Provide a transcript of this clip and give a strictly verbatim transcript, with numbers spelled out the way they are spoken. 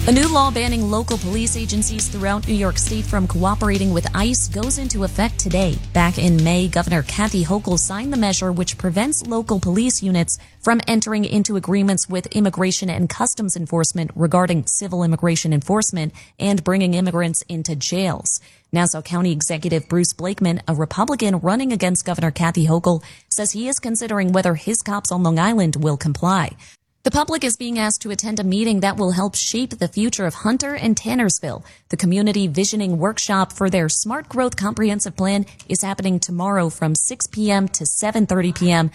A new law banning local police agencies throughout New York State from cooperating with ICE goes into effect today. Back in May, Governor Kathy Hochul signed the measure which prevents local police units from entering into agreements with Immigration and Customs Enforcement regarding civil immigration enforcement and bringing immigrants into jails. Nassau County Executive Bruce Blakeman, a Republican running against Governor Kathy Hochul, says he is considering whether his cops on Long Island will comply. The public is being asked to attend a meeting that will help shape the future of Hunter and Tannersville. The community visioning workshop for their Smart Growth Comprehensive Plan is happening tomorrow from six p.m. to seven thirty p.m.